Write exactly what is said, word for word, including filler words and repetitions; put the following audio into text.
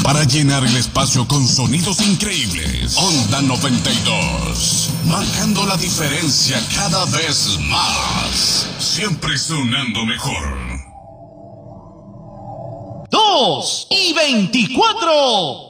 para llenar el espacio con sonidos increíbles. Onda noventa y dos, marcando la diferencia cada vez más. Siempre sonando mejor. dos y veinticuatro.